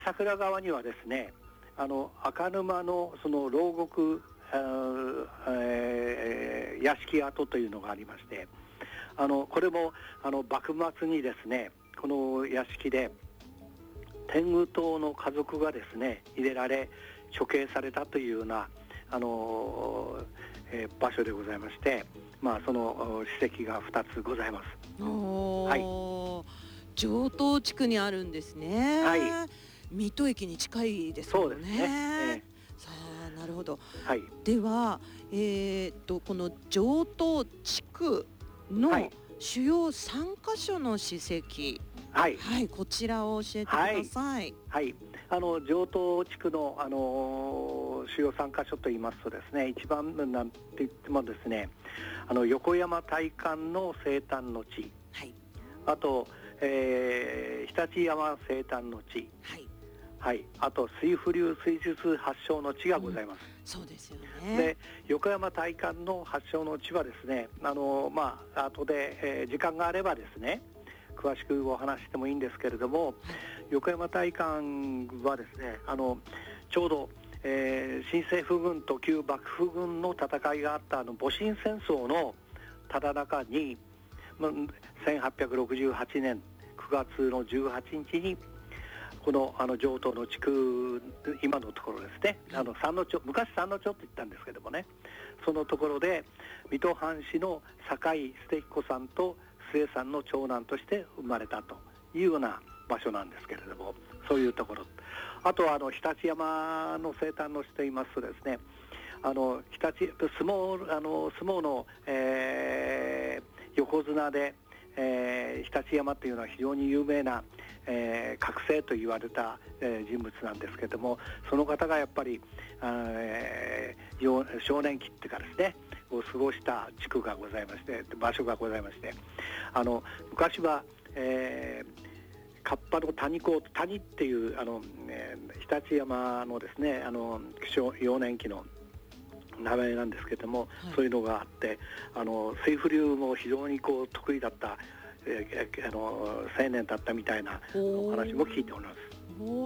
桜川にはですね、赤沼のその牢獄、屋敷跡というのがありまして、これも幕末にですね、この屋敷で天狗党の家族がですね入れられ処刑されたというような場所でございまして、その史跡が2つございます。はい、 城東地区にあるんですね。 はい、 水戸駅に近いですもんね。 そうですね。 さあ、なるほど。 はい、 では、この城東地区の主要3カ所の史跡、 はい、 はい、こちらを教えてください。 はい、城東地区の、主要3カ所といいますとですね、一番なんて言ってもですね、横山大観の生誕の地、 はい、 あと、日立山生誕の地、はい、はい、あと水浮流水術発祥の地がございます。 そうですよね。 で、横山大観の発祥の地はですね、後で、時間があればですね詳しくお話してもいいんですけれども、はい、横山大観はですね、ちょうど、新政府軍と旧幕府軍の戦いがあった戊辰戦争のただ中に、1868年9月の18日にこの城東の地区、今のところですね、三の町、昔三の町って言ったんですけどもね、そのところで水戸藩士の酒井捨彦さんと末さんの長男として生まれたというような場所なんですけれども、そういうところ、あとは日立山の生誕の地といいますとですね、相撲の、横綱で、日立山というのは非常に有名な、覚醒と言われた、人物なんですけれども、その方がやっぱり、少年期っていうかですねを過ごした地区がございまして、場所がございまして、昔は、カッパの谷っていう日立山のですね幼年期の名前なんですけども、はい、そういうのがあって、水浮流も非常に得意だった、青年だったみたいなお話も聞いております。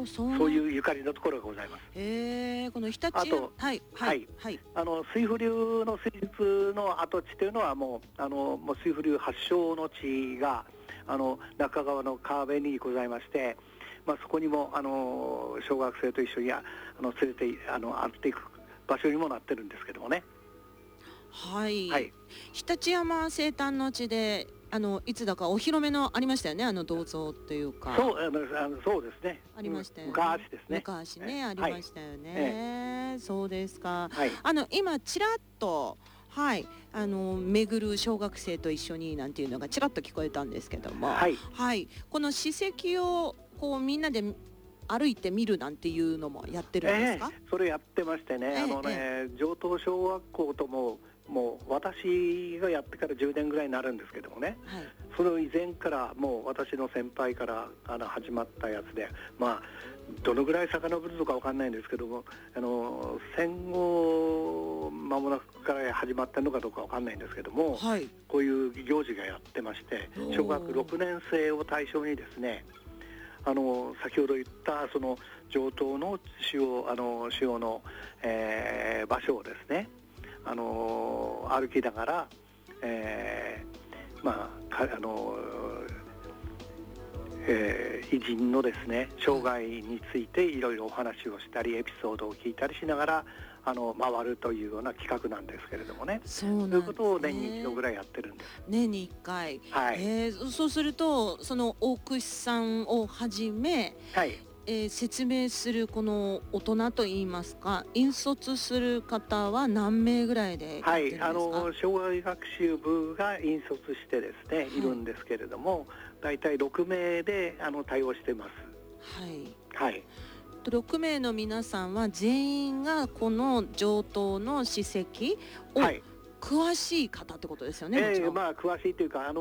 そういうゆかりのところがございます。 この日立、 あと、 はい、 水浮流の水術の跡地というのはもう水浮流発祥の地が中川の川辺にございまして、そこにも小学生と一緒に連れて歩っていく場所にもなってるんですけどもね。 はい、はい、日立山生誕の地でいつだかお披露目のありましたよね、銅像というか。 そうですね、 ありましたよね、 昔ですね、 昔ね、ありましたよね、そうですか、 はい、 今ちらっと、はい、巡る小学生と一緒になんていうのがちらっと聞こえたんですけども、 はい、 はい、この史跡をみんなで歩いてみるなんていうのもやってるんですか？ それやってましてね、城東小学校ともう私がやってから10年ぐらいになるんですけどもね、はい、その以前からもう私の先輩から始まったやつで、どのぐらい遡るのか分かんないんですけども、戦後間もなくから始まったのかどうか分かんないんですけども、はい、こういう行事がやってまして、小学6年生を対象にですね、先ほど言ったその城東の主要の、場所をですね歩きながら、偉人のですね生涯についていろいろお話をしたりエピソードを聞いたりしながら回るというような企画なんですけれどもね。そういうことを年に一度ぐらいやってるんです。 年に1回、 はい、 そうするとその大串さんをはじめ、はい、説明するこの大人といいますか引率する方は何名ぐらいでやってるんですか？ はい、障害学習部が引率してですね、いるんですけれども、だいたい6名で対応してます。 はい、 はい、 6名の皆さんは全員がこの城東の史跡を、はい、詳しい方ってことですよね。 詳しいというか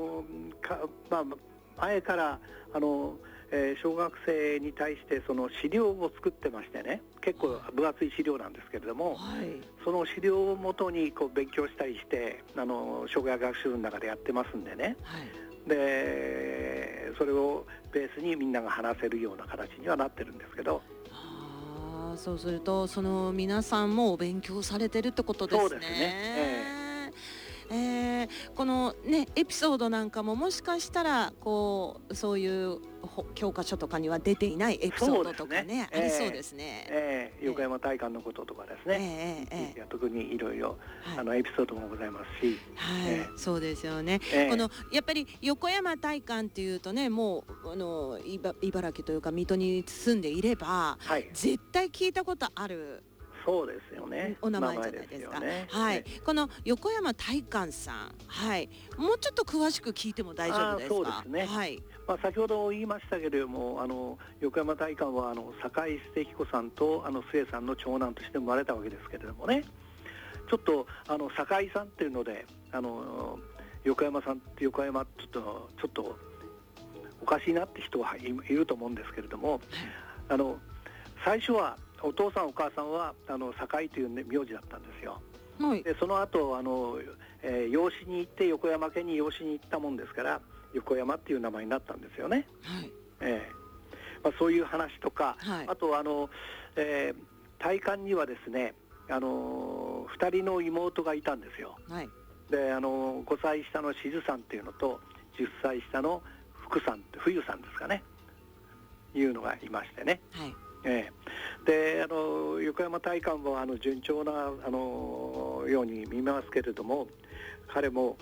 前から小学生に対してその資料を作ってましてね、結構分厚い資料なんですけれども、はい、その資料をもとに勉強したりして障害学習の中でやってますんでね、はい、でそれをベースにみんなが話せるような形にはなってるんですけど。 そうするとその皆さんもお勉強されてるってことですね。 そうですね。 このねエピソードなんかももしかしたらそういう教科書とかには出ていないエピソードとかね、ありそうですね。 横山大観のこととかですね、特にいろいろエピソードもございますし、 そうですよね。このやっぱり横山大観っていうとね、もう茨城というか水戸に住んでいれば、絶対聞いたことある。 そうですよね。 お名前じゃないですか。この横山大観さん、もうちょっと詳しく聞いても大丈夫ですか。 そうですね。先ほど言いましたけれども、横山大観は堺捨彦さんと末さんの長男として生まれたわけですけれどもね。ちょっと堺さんっていうので横山さんってちょっとおかしいなって人はいると思うんですけれども、最初はお父さんお母さんは堺という、名字だったんですよ。でその後養子に行って横山家に養子に行ったもんですから横山っていう名前になったんですよね。そういう話とか、あと大観にはですね2人の妹がいたんですよ。で5歳下のしずさんっていうのと10歳下の冬さんですかね、いうのがいましてね。で横山大観は順調なように見ますけれども、彼も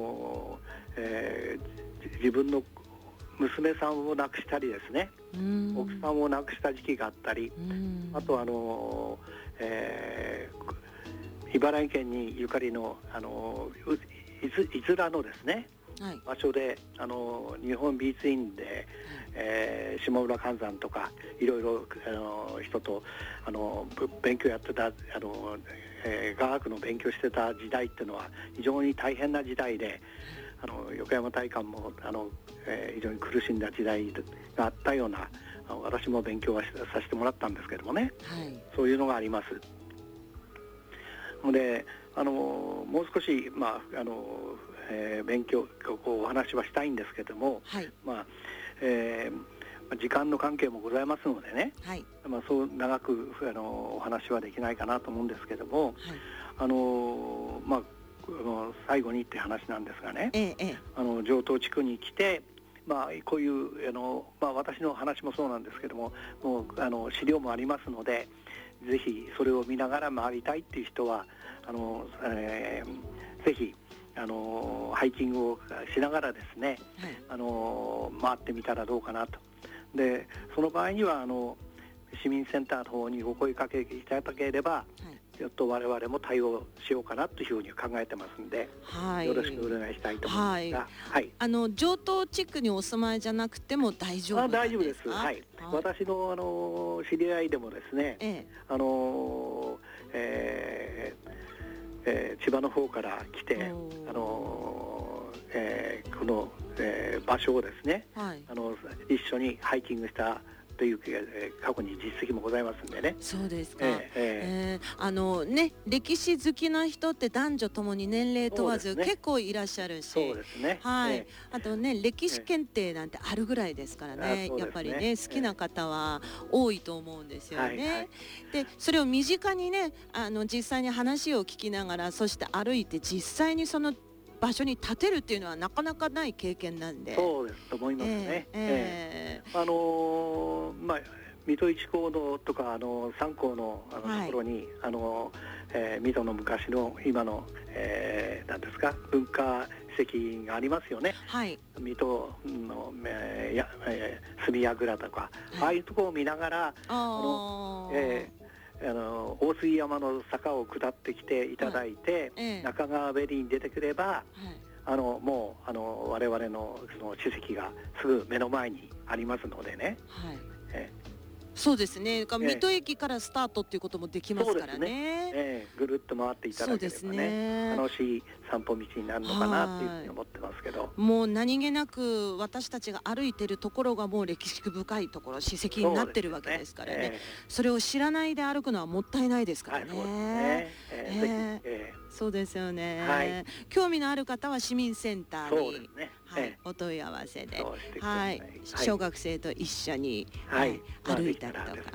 自分の娘さんを亡くしたりですね、奥さんを亡くした時期があったり、あと茨城県にゆかりのいずらのですね、場所で日本美術院で、下浦勘山とかいろいろ人と勉強やってた雅楽の勉強してた時代っていうのは非常に大変な時代で、横山大観も非常に苦しんだ時代があったような、私も勉強はさせてもらったんですけどもね、そういうのがあります。のでもう少し勉強お話はしたいんですけども、時間の関係もございますのでね、そう長くお話はできないかなと思うんですけども、最後にって話なんですがね、城東地区に来て、こういう私の話もそうなんですけども、もう資料もありますので、ぜひそれを見ながら回りたいっていう人はぜひハイキングをしながらですね、回ってみたらどうかなと。でその場合には市民センターの方にお声かけいただければ、ちょっと我々も対応しようかなというふうに考えてますんで、よろしくお願いしたいと思いますが、 城東地区にお住まいじゃなくても大丈夫なんですか。 大丈夫です。私の知り合いでもですね、千葉の方から来てこの、場所をですね、一緒にハイキングしたという過去に実績もございますんでね。 そうですか。歴史好きな人って男女ともに年齢問わず結構いらっしゃるし、 そうですね。 あとね歴史検定なんてあるぐらいですからね、やっぱりね好きな方は多いと思うんですよね。でそれを身近にね実際に話を聞きながら、そして歩いて実際にその場所に立てるっていうのはなかなかない経験なんで。 そうですと思いますね。水戸一高のとか三高のところに水戸の昔の今の何ですか文化史跡がありますよね。水戸の隅櫓とか、ああいうところを見ながら大杉山の坂を下ってきていただいて、中川べりに出てくれば、もう我々のその史跡がすぐ目の前にありますのでね。 そうですね。水戸駅からスタートっていうこともできますからね。 ぐるっと回っていただければね、楽しい散歩道になるのかなっていうふうに思ってますけど、 もう何気なく私たちが歩いてるところがもう歴史深いところ、史跡になってるわけですからね。それを知らないで歩くのはもったいないですからね。そうですよね。興味のある方は市民センターにお問い合わせで、はい、小学生と一緒に、歩いたりとか、